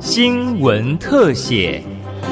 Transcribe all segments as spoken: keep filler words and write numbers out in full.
新闻特写。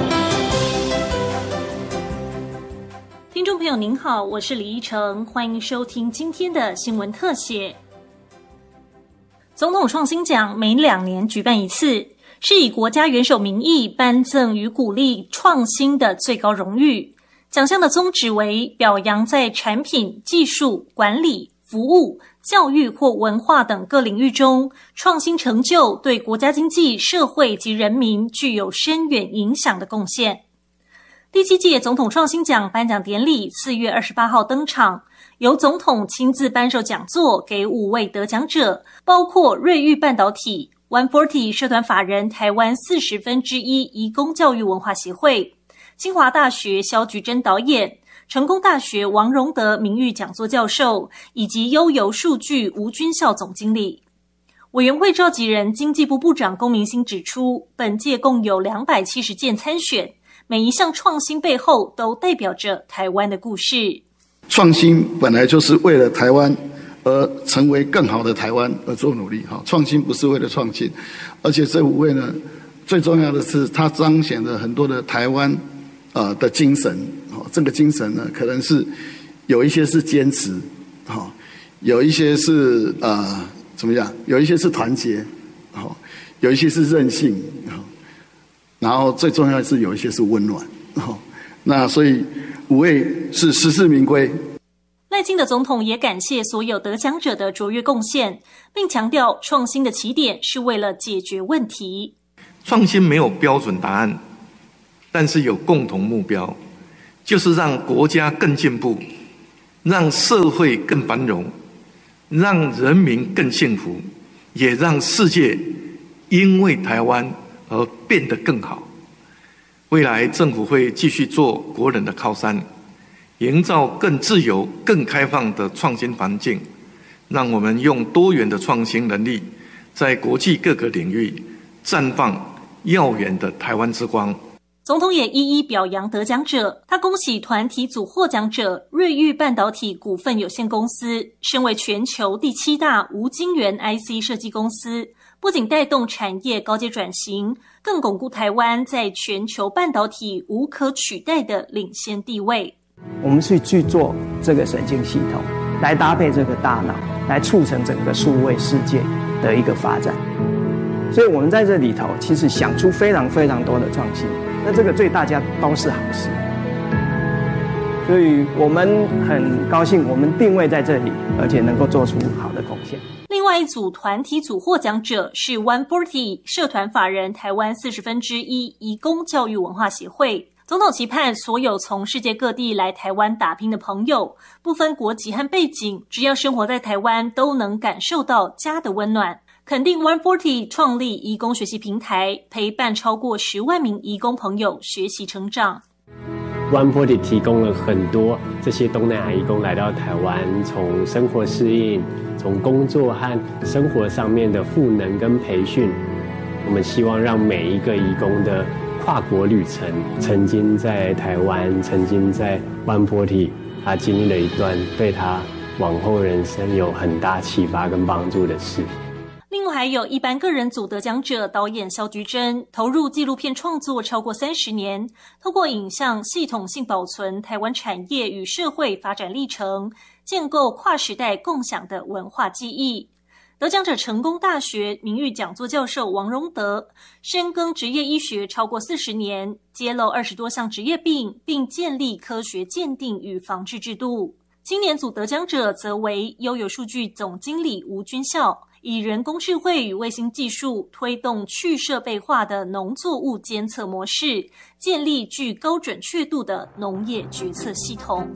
听众朋友您好，我是李依晨，欢迎收听今天的新闻特写。总统创新奖每两年举办一次，是以国家元首名义颁赠与鼓励创新的最高荣誉。奖项的宗旨为表扬在产品、技术、管理、服务、教育或文化等各领域中，创新成就对国家经济、社会及人民具有深远影响的贡献。第七届总统创新奖颁奖典礼四月二十八号登场，由总统亲自颁授讲座给五位得奖者，包括瑞昱半导体、一百四十社团法人台湾四十分之一移工教育文化协会、清华大学萧菊珍导演、成功大学王荣德名誉讲座教授，以及悠游数据吴军校总经理。委员会召集人经济部部长龚明鑫指出，本届共有两百七十件参选，每一项创新背后都代表着台湾的故事。 创新本来就是为了台湾而成为更好的台湾而做努力，创新不是为了创新，而且这五位呢，最重要的是它彰显了很多的台湾呃的精神。这个精神呢，可能是有一些是坚持，有一些是呃怎么样，有一些是团结，有一些是韧性，然后最重要的是有一些是温暖。那所以五位是实至名归。 赖清德总统也感谢所有得奖者的卓越贡献，并强调创新的起点是为了解决问题。 创新没有标准答案，但是有共同目标，就是让国家更进步，让社会更繁荣，让人民更幸福，也让世界因为台湾而变得更好。未来政府会继续做国人的靠山，营造更自由、更开放的创新环境，让我们用多元的创新能力，在国际各个领域绽放耀眼的台湾之光。 总统也一一表扬得奖者，他恭喜团体组获奖者瑞昱半导体股份有限公司，身为全球第七大无晶圆 I C 设计公司，不仅带动产业高阶转型，更巩固台湾在全球半导体无可取代的领先地位。 我们是去做这个神经系统，来搭配这个大脑，来促成整个数位世界的一个发展。所以我们在这里头其实想出非常非常多的创新，那这个对大家都是好事。所以我们很高兴我们定位在这里，而且能够做出好的贡献。 另外一组团体组获奖者是一百四十社团法人台湾四十分之一移工教育文化协会。总统期盼所有从世界各地来台湾打拼的朋友，不分国籍和背景，只要生活在台湾，都能感受到家的温暖。肯定一百四十创立移工学习平台，陪伴超过十万名移工朋友学习成长。 一百四十提供了很多这些东南亚移工来到台湾，从生活适应，从工作和生活上面的赋能跟培训，我们希望让每一个移工的跨国旅程，曾经在台湾，曾经在一百四十，他经历了一段对他往后人生有很大启发跟帮助的事。 另外还有一般个人组得奖者导演萧菊珍，投入纪录片创作超过三十年，透过影像系统性保存台湾产业与社会发展历程，建构跨时代共享的文化记忆。得奖者成功大学名誉讲座教授王荣德，深耕职业医学超过四十年，揭露二十多项职业病，并建立科学鉴定与防治制度。青年组得奖者则为悠游数据总经理吴军校，以人工智慧与卫星技术推动去设备化的农作物监测模式，建立具高准确度的农业决策系统。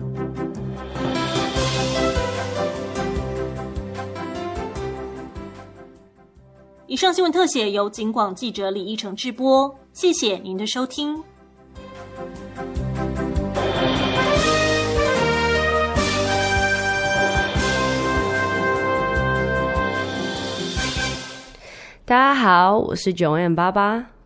以上新闻特写由警广记者李义成制播，谢谢您的收听。 大家好，我是九 M 八八。